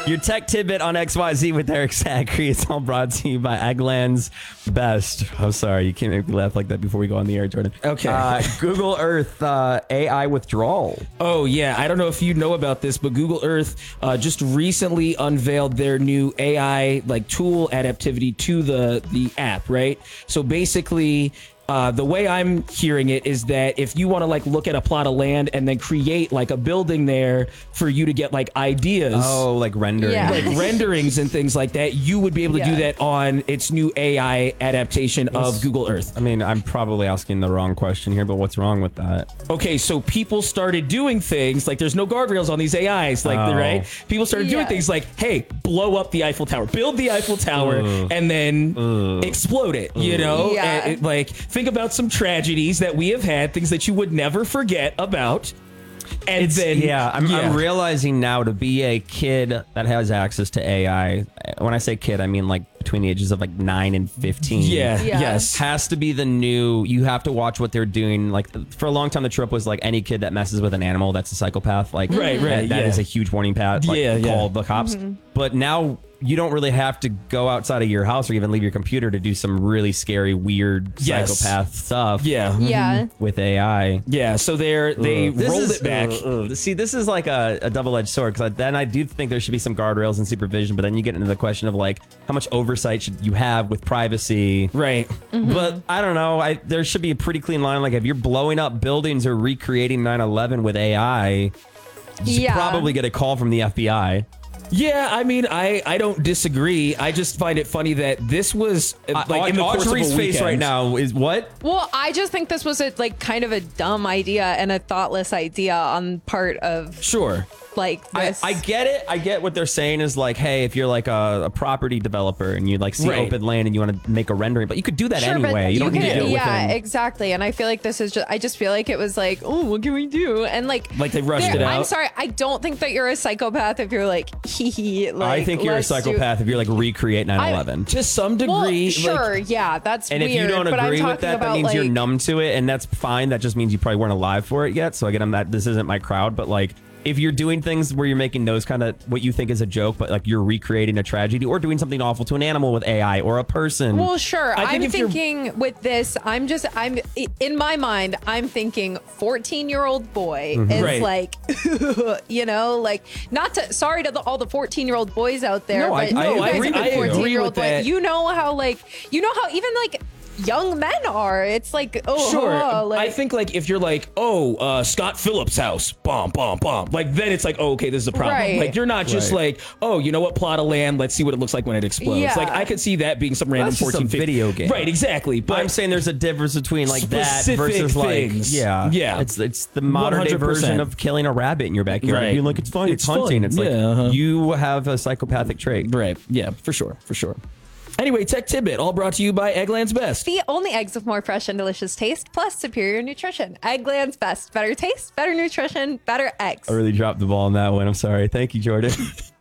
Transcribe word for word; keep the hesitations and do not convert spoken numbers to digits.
Your tech tidbit on X Y Z with Eric Zachary. It's all brought to you by Eggland's Best. I'm sorry, you can't make me laugh like that before we go on the air, Jordan. Okay. Uh, Google Earth uh, A I withdrawal. Oh, yeah. I don't know if you know about this, but Google Earth uh, just recently unveiled their new A I like tool adaptivity to the, the app, right? So basically... Uh, the way I'm hearing it is that if you want to like look at a plot of land and then create like a building there for you to get like ideas, Oh, like rendering. Yeah. like renderings and things like that, you would be able to do Yeah. that on its new A I adaptation of Google Earth. I mean, I'm probably asking the wrong question here, but what's wrong with that? Okay, so people started doing things like there's no guardrails on these A Is, like Oh. right? People started doing Yeah. things like, hey, blow up the Eiffel Tower, build the Eiffel Tower, Ugh. and then Ugh. explode it. You know, Yeah. And it- like think about some tragedies that we have had, things that you would never forget about. And then Yeah, I'm, yeah. I'm realizing now to be a kid that has access to A I. When I say kid, I mean like between the ages of like nine and fifteen. yeah, Yeah. yes. Has to be the new. You have to watch what they're doing. Like for a long time, the trope was like any kid that messes with an animal, that's a psychopath. Like Right, right, that, that yeah. is a huge warning path. Like, Yeah, yeah. call the cops. But now you don't really have to go outside of your house or even leave your computer to do some really scary, weird Yes. psychopath stuff. Yeah. Yeah. With A I. Yeah, so they're they This rolled is- it back. uh, uh, see, this is like a, a double-edged sword because then I do think there should be some guardrails and supervision, but then you get into the question of like how much oversight should you have with privacy. Right. But I don't know. I there should be a pretty clean line. Like if you're blowing up buildings or recreating nine eleven with A I, you should Yeah. probably get a call from the F B I. Yeah, I mean, I, I don't disagree. I just find it funny that this was uh, like in the course of a Audrey's face weekend. right now is what? Well, I just think this was a like kind of a dumb idea and a thoughtless idea on part of Sure. like I, this. I get it. I get what they're saying is like, hey, if you're like a, a property developer and you like see Right. open land and you want to make a rendering, but you could do that Sure, but anyway. You don't need can- to do it yeah, within. exactly. And I feel like this is just. I just feel like it was like, oh, what can we do? And like, Like they rushed there- it I'm out. sorry. I don't think that you're a psychopath if you're like, hee hee. Like, I think you're a let's do- psychopath if you're like recreate nine eleven. To some Well, degree, sure, like, yeah, that's And weird. if you don't but I'm agree with talking that, that about, means you're like- numb to it, and that's fine. That just means you probably weren't alive for it yet. So again, I'm not. This isn't my crowd, but like, if you're doing things where you're making those kind of what you think is a joke, but like you're recreating a tragedy or doing something awful to an animal with A I or a person. Well, sure. I think I'm if you're- thinking with this, I'm just, I'm in my mind, I'm thinking fourteen year old boy is Right. like, you know, like not to, sorry to the, all the fourteen year old boys out there, No, I- but I you guys agree are the with you. fourteen year with old boy. that. You know how like, you know how even like young men are. It's like, oh, Sure. oh, like, I think like if you're like, oh, uh, Scott Phillips' house, bomb, bomb, bomb. Like then it's like, oh, okay, this is a problem. Right. Like you're not just Right. like, oh, you know what, plot of land. Let's see what it looks like when it explodes. Yeah. Like I could see that being some random That's just a fourteen, fifteen video game. Right, exactly. But I'm saying there's a difference between like that Specific versus like things. yeah, Yeah. It's it's the modern day one hundred percent. version of killing a rabbit in your backyard. Right. You're like it's fun, it's, It's hunting. fun. It's like Yeah, uh-huh. you have a psychopathic trait. right, yeah, for sure, for sure. Anyway, Tech Tidbit, all brought to you by Eggland's Best. the only eggs with more fresh and delicious taste, plus superior nutrition. Eggland's Best. Better taste, better nutrition, better eggs. I really dropped the ball on that one. I'm sorry. Thank you, Jordan.